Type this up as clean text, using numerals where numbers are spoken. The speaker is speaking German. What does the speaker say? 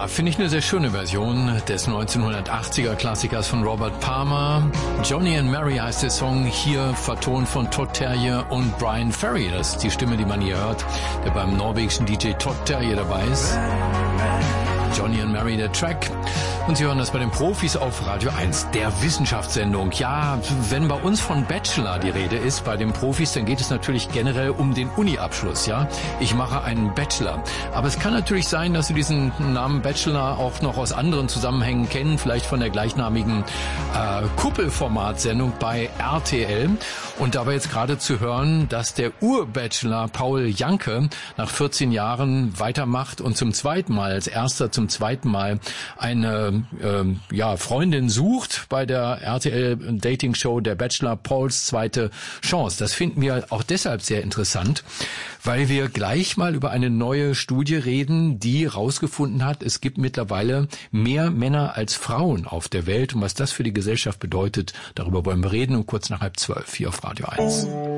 Ja, finde ich eine sehr schöne Version des 1980er Klassikers von Robert Palmer. Johnny and Mary heißt der Song, hier vertont von Todd Terje und Brian Ferry. Das ist die Stimme, die man hier hört, der beim norwegischen DJ Todd Terje dabei ist. Johnny and Mary, der Track. Und Sie hören das bei den Profis auf Radio 1, der Wissenschaftssendung. Ja, wenn bei uns von Bachelor die Rede ist, bei den Profis, dann geht es natürlich generell um den Uni-Abschluss, ja. Ich mache einen Bachelor. Aber es kann natürlich sein, dass Sie diesen Namen Bachelor auch noch aus anderen Zusammenhängen kennen, vielleicht von der gleichnamigen Kuppelformatsendung bei RTL. Und dabei jetzt gerade zu hören, dass der Ur-Bachelor Paul Janke nach 14 Jahren weitermacht und zum zweiten Mal, als erster zum zweiten Mal eine Freundin sucht bei der RTL-Dating-Show Der Bachelor, Pauls zweite Chance. Das finden wir auch deshalb sehr interessant, weil wir gleich mal über eine neue Studie reden, die rausgefunden hat, es gibt mittlerweile mehr Männer als Frauen auf der Welt. Und was das für die Gesellschaft bedeutet, darüber wollen wir reden. Und kurz nach 11:30 hier auf Radio 1.